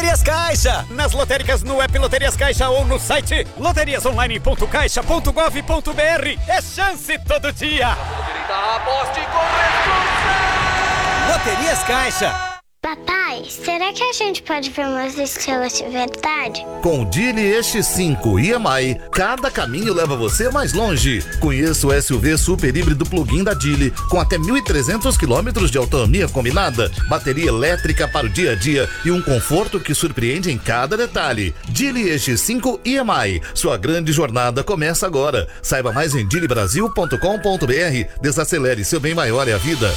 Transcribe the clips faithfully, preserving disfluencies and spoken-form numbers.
Loterias Caixa. Nas lotéricas, no app Loterias Caixa ou no site loterias online ponto caixa ponto gov ponto br. É chance todo dia. Aposte com Loterias Caixa. Papai, será que a gente pode ver umas estrelas de verdade? Com o Geely E X cinco e M I, cada caminho leva você mais longe. Conheça o S U V super híbrido plug-in da Geely, com até mil e trezentos quilômetros de autonomia combinada, bateria elétrica para o dia a dia e um conforto que surpreende em cada detalhe. Geely E X cinco e M I, sua grande jornada começa agora. Saiba mais em geely brasil ponto com ponto br. Desacelere, seu bem maior é a vida.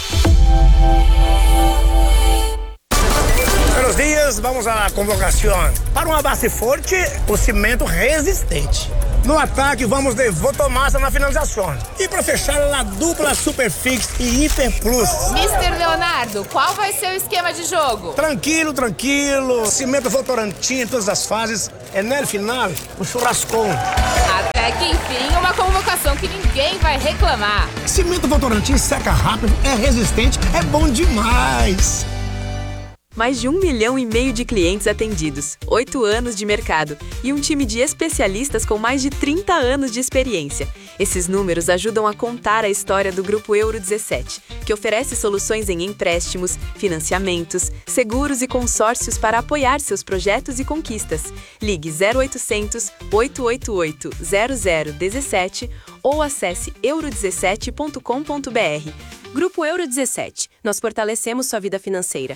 Buenos dias, vamos à convocação. Para uma base forte, o cimento resistente. No ataque, vamos de Votomassa na finalização. E para fechar, a dupla Superfix e Hiper Plus. mister Leonardo, qual vai ser o esquema de jogo? Tranquilo, tranquilo. Cimento Votorantim em todas as fases. É no final, o churrascão. Até que enfim, uma convocação que ninguém vai reclamar. Cimento Votorantim seca rápido, é resistente, é bom demais. Mais de um milhão e meio de clientes atendidos, oito anos de mercado e um time de especialistas com mais de trinta anos de experiência. Esses números ajudam a contar a história do Grupo Euro dezessete, que oferece soluções em empréstimos, financiamentos, seguros e consórcios para apoiar seus projetos e conquistas. Ligue zero oitocentos, oito oito oito, zero zero um sete ou acesse euro dezessete ponto com ponto br. Grupo Euro dezessete. Nós fortalecemos sua vida financeira.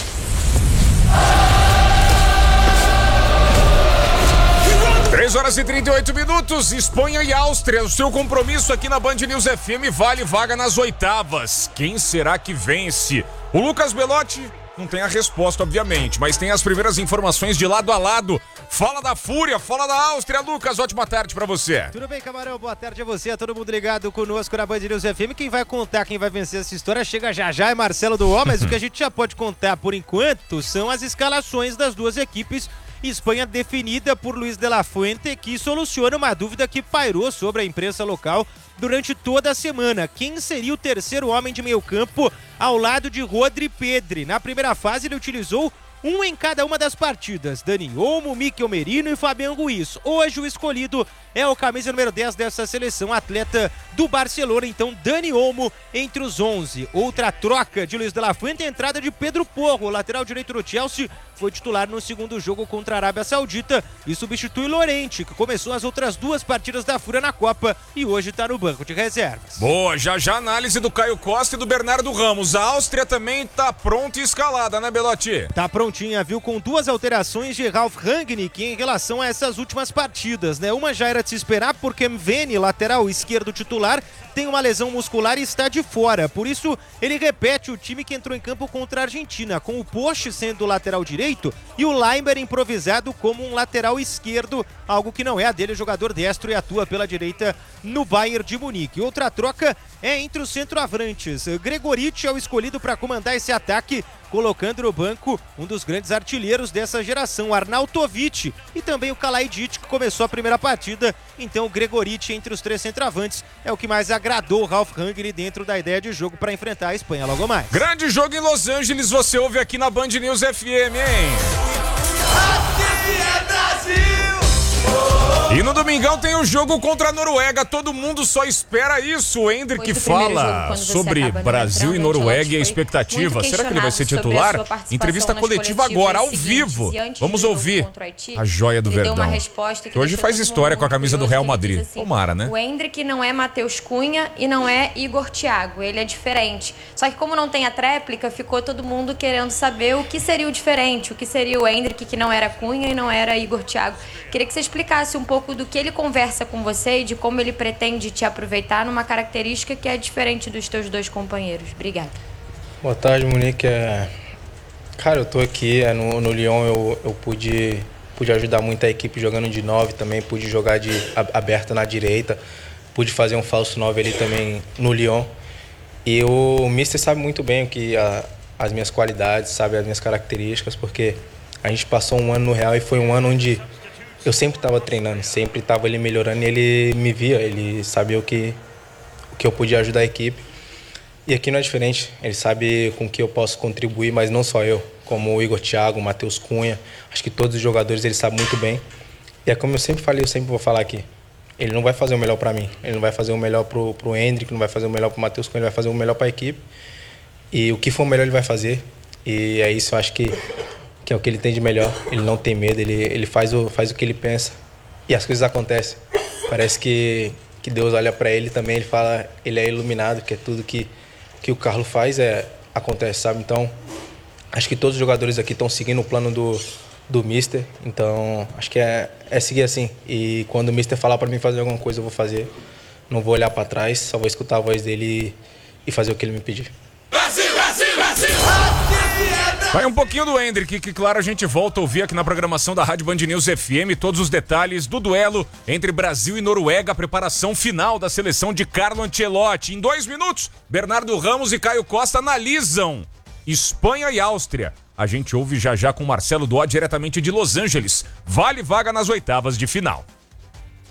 três horas e trinta e oito minutos, Espanha e Áustria. O seu compromisso aqui na Band News F M vale vaga nas oitavas. Quem será que vence? O Lucas Belotti não tem a resposta, obviamente, mas tem as primeiras informações de lado a lado. Fala da Fúria, fala da Áustria. Lucas, ótima tarde pra você. Tudo bem, Camarão? Boa tarde a você, a todo mundo ligado conosco na Band News F M. Quem vai contar, quem vai vencer essa história chega já já, é Marcelo do O, mas o que a gente já pode contar por enquanto são as escalações das duas equipes. Espanha definida por Luis de la Fuente, que soluciona uma dúvida que pairou sobre a imprensa local durante toda a semana. Quem seria o terceiro homem de meio campo ao lado de Rodri Pedri? Na primeira fase ele utilizou um em cada uma das partidas, Dani Olmo, Mikel Merino e Fabián Ruiz. Hoje o escolhido é o camisa número dez dessa seleção, atleta do Barcelona, então Dani Olmo entre os onze. Outra troca de Luis de la Fuente, a entrada de Pedro Porro, lateral direito do Chelsea, foi titular no segundo jogo contra a Arábia Saudita e substitui Llorente, que começou as outras duas partidas da Fúria na Copa e hoje está no banco de reservas. Boa, já já análise do Caio Costa e do Bernardo Ramos. A Áustria também está pronta e escalada, né, Belotti? Tá prontinha, viu? Com duas alterações de Ralf Rangnick em relação a essas últimas partidas, né? Uma já era de se esperar porque Mveni, lateral esquerdo titular, tem uma lesão muscular e está de fora. Por isso, ele repete o time que entrou em campo contra a Argentina, com o Poche sendo o lateral direito e o Leimer improvisado como um lateral esquerdo, algo que não é a dele, jogador destro e atua pela direita no Bayern de Munique. Outra troca é entre os centroavantes. Gregoritch é o escolhido para comandar esse ataque, colocando no banco um dos grandes artilheiros dessa geração, Arnautovic, e também o Kalajdzic, que começou a primeira partida. Então o Gregoritch entre os três centroavantes é o que mais agradou o Ralf Rangnick dentro da ideia de jogo para enfrentar a Espanha logo mais. Grande jogo em Los Angeles, você ouve aqui na Band News F M, hein? Aqui é Brasil! E no domingão tem o jogo contra a Noruega, todo mundo só espera isso. O Hendrick fala sobre Brasil e Noruega e a expectativa. Será que ele vai ser titular? Entrevista coletiva agora, ao vivo. Vamos ouvir a joia do Verdão, que hoje faz história com a camisa do Real Madrid. Tomara, né? O Hendrick não é Matheus Cunha e não é Igor Thiago, ele é diferente. Só que como não tem a tréplica, ficou todo mundo querendo saber o que seria o diferente, o que seria o Hendrick que não era Cunha e não era Igor Thiago. Queria que você explicasse um pouco do que ele conversa com você e de como ele pretende te aproveitar numa característica que é diferente dos teus dois companheiros. Obrigada. Boa tarde, Monique. É... Cara, eu tô aqui é, no, no Lyon, eu, eu pude, pude ajudar muito a equipe jogando de nove também, pude jogar de aberta na direita, pude fazer um falso nove ali também no Lyon. E o mister sabe muito bem o que a, as minhas qualidades, sabe as minhas características, porque a gente passou um ano no Real e foi um ano onde eu sempre estava treinando, sempre estava ali melhorando e ele me via, ele sabia o que, o que eu podia ajudar a equipe. E aqui não é diferente. Ele sabe com que eu posso contribuir, mas não só eu, como o Igor Thiago, o Matheus Cunha. Acho que todos os jogadores ele sabe muito bem. E é como eu sempre falei, eu sempre vou falar aqui. Ele não vai fazer o melhor para mim. Ele não vai fazer o melhor pro, pro Hendrick, não vai fazer o melhor pro Matheus Cunha, ele vai fazer o melhor para a equipe. E o que for melhor ele vai fazer. E é isso, eu acho que, que é o que ele tem de melhor. Ele não tem medo, ele, ele faz, o, faz o que ele pensa. E as coisas acontecem. Parece que, que Deus olha para ele também, ele fala, ele é iluminado, que é tudo que, que o Carlos faz é, acontece, sabe? Então, acho que todos os jogadores aqui estão seguindo o plano do, do Mister. Então, acho que é, é seguir assim. E quando o Mister falar para mim fazer alguma coisa, eu vou fazer. Não vou olhar para trás, só vou escutar a voz dele e, e fazer o que ele me pedir. Brasil, Brasil, Brasil! Vai um pouquinho do Hendrick, que claro a gente volta a ouvir aqui na programação da Rádio Band News F M todos os detalhes do duelo entre Brasil e Noruega, a preparação final da seleção de Carlo Ancelotti. Em dois minutos, Bernardo Ramos e Caio Costa analisam Espanha e Áustria. A gente ouve já já com Marcelo Duó diretamente de Los Angeles. Vale vaga nas oitavas de final.